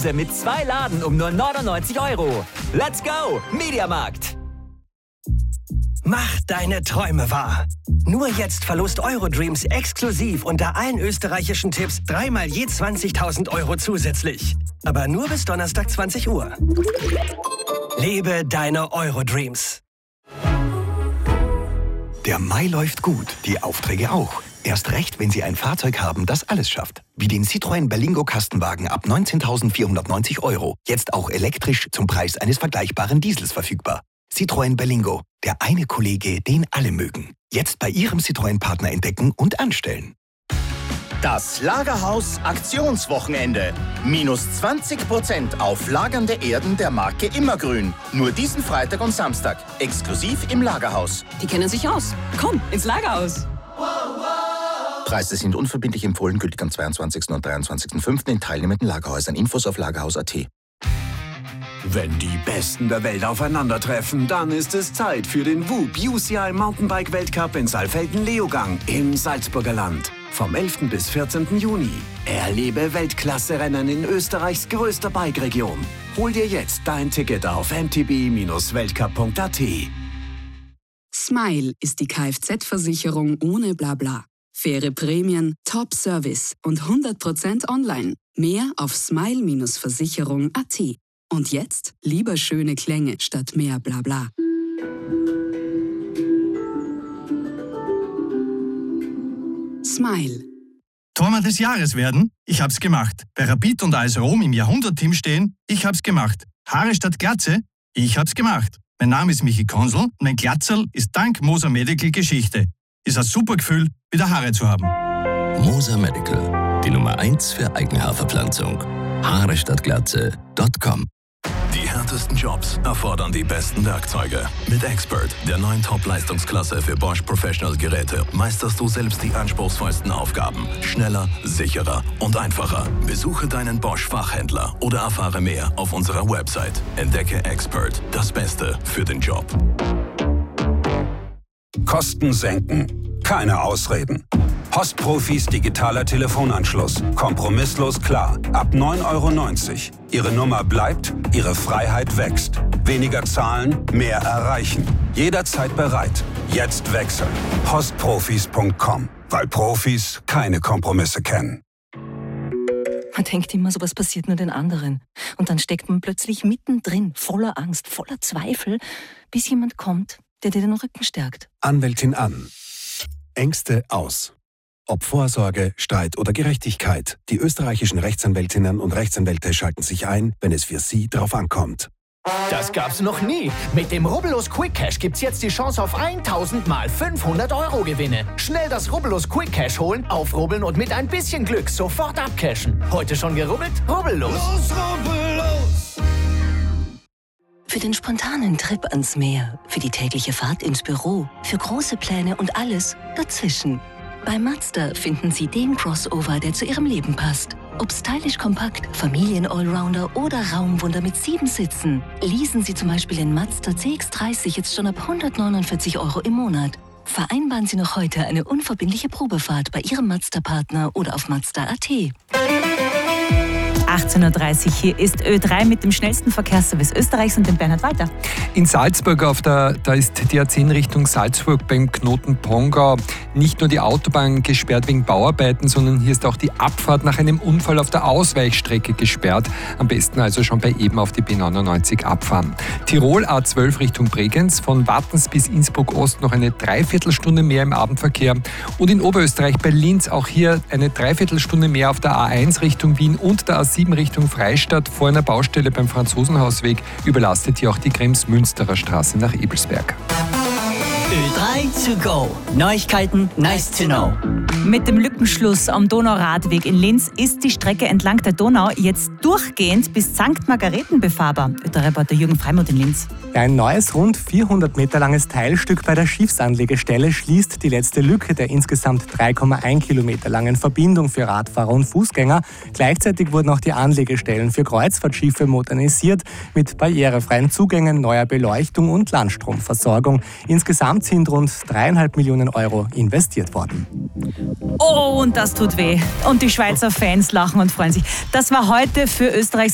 Mit 2 Laden um nur 99 €. Let's go, Mediamarkt! Mach deine Träume wahr. Nur jetzt verlost Eurodreams exklusiv unter allen österreichischen Tipps 3-mal je 20.000 € zusätzlich. Aber nur bis Donnerstag 20 Uhr. Lebe deine Eurodreams. Der Mai läuft gut, die Aufträge auch. Erst recht, wenn Sie ein Fahrzeug haben, das alles schafft. Wie den Citroën Berlingo Kastenwagen ab 19.490 €. Jetzt auch elektrisch zum Preis eines vergleichbaren Diesels verfügbar. Citroën Berlingo, der eine Kollege, den alle mögen. Jetzt bei Ihrem Citroën-Partner entdecken und anstellen. Das Lagerhaus Aktionswochenende. Minus 20% auf lagernde Erden der Marke Immergrün. Nur diesen Freitag und Samstag. Exklusiv im Lagerhaus. Die kennen sich aus. Komm, ins Lagerhaus. Preise sind unverbindlich empfohlen, gültig am 22. und 23.05. in teilnehmenden Lagerhäusern. Infos auf lagerhaus.at. Wenn die Besten der Welt aufeinandertreffen, dann ist es Zeit für den WUB UCI Mountainbike Weltcup in Saalfelden-Leogang im Salzburger Land. Vom 11. bis 14. Juni. Erlebe Weltklasse-Rennen in Österreichs größter Bike-Region. Hol dir jetzt dein Ticket auf mtb-weltcup.at. Smile ist die Kfz-Versicherung ohne Blabla. Faire Prämien, Top-Service und 100% online. Mehr auf smile-versicherung.at. Und jetzt lieber schöne Klänge statt mehr Blabla. Smile. Torwart des Jahres werden? Ich hab's gemacht. Bei Rapid und AS Rom im Jahrhundertteam stehen? Ich hab's gemacht. Haare statt Glatze? Ich hab's gemacht. Mein Name ist Michi Konsel und mein Glatzerl ist dank Moser Medical Geschichte. Ist ein super Gefühl, wieder Haare zu haben. Moser Medical, die Nummer 1 für Eigenhaarverpflanzung. Haare statt Glatze.com. Die härtesten Jobs erfordern die besten Werkzeuge. Mit Expert, der neuen Top-Leistungsklasse für Bosch Professional Geräte, meisterst du selbst die anspruchsvollsten Aufgaben. Schneller, sicherer und einfacher. Besuche deinen Bosch-Fachhändler oder erfahre mehr auf unserer Website. Entdecke Expert, das Beste für den Job. Kosten senken. Keine Ausreden. Postprofis digitaler Telefonanschluss. Kompromisslos klar. Ab 9,90 €. Ihre Nummer bleibt, Ihre Freiheit wächst. Weniger zahlen, mehr erreichen. Jederzeit bereit. Jetzt wechseln. Postprofis.com. Weil Profis keine Kompromisse kennen. Man denkt immer, sowas passiert nur den anderen. Und dann steckt man plötzlich mittendrin, voller Angst, voller Zweifel, bis jemand kommt, der dir den Rücken stärkt. Anwältin an. Ängste aus. Ob Vorsorge, Streit oder Gerechtigkeit, die österreichischen Rechtsanwältinnen und Rechtsanwälte schalten sich ein, wenn es für sie drauf ankommt. Das gab's noch nie. Mit dem Rubbellos Quick Cash gibt's jetzt die Chance auf 1000 mal 500 € Gewinne. Schnell das Rubbellos Quick Cash holen, aufrubbeln und mit ein bisschen Glück sofort abcashen. Heute schon gerubbelt? Rubbellos! Los, rubbellos! Für den spontanen Trip ans Meer, für die tägliche Fahrt ins Büro, für große Pläne und alles dazwischen. Bei Mazda finden Sie den Crossover, der zu Ihrem Leben passt. Ob stylisch kompakt, Familien-Allrounder oder Raumwunder mit 7 Sitzen. Leasen Sie zum Beispiel den Mazda CX-30 jetzt schon ab 149 € im Monat. Vereinbaren Sie noch heute eine unverbindliche Probefahrt bei Ihrem Mazda-Partner oder auf Mazda.at. 18:30 Uhr, hier ist Ö3 mit dem schnellsten Verkehrsservice Österreichs und dem Bernhard Walter. In Salzburg da ist die A10 Richtung Salzburg beim Knoten Pongau nicht nur die Autobahn gesperrt wegen Bauarbeiten, sondern hier ist auch die Abfahrt nach einem Unfall auf der Ausweichstrecke gesperrt. Am besten also schon bei eben auf die B99 abfahren. Tirol A12 Richtung Bregenz, von Wattens bis Innsbruck Ost noch eine Dreiviertelstunde mehr im Abendverkehr. Und in Oberösterreich bei Linz auch hier eine Dreiviertelstunde mehr auf der A1 Richtung Wien und der A7 Richtung Freistadt vor einer Baustelle beim Franzosenhausweg überlastet hier auch die Krems-Münsterer Straße nach Ebelsberg. Ö3 to go. Neuigkeiten, nice to know. Mit dem Lückenschluss am Donauradweg in Linz ist die Strecke entlang der Donau jetzt durchgehend bis St. Margareten befahrbar. Ö3-Reporter Jürgen Freimuth in Linz. Ein neues, rund 400 Meter langes Teilstück bei der Schiffsanlegestelle schließt die letzte Lücke der insgesamt 3,1 Kilometer langen Verbindung für Radfahrer und Fußgänger. Gleichzeitig wurden auch die Anlegestellen für Kreuzfahrtschiffe modernisiert mit barrierefreien Zugängen, neuer Beleuchtung und Landstromversorgung. Insgesamt sind rund 3,5 Millionen € investiert worden. Oh, und das tut weh. Und die Schweizer Fans lachen und freuen sich. Das war heute für Österreichs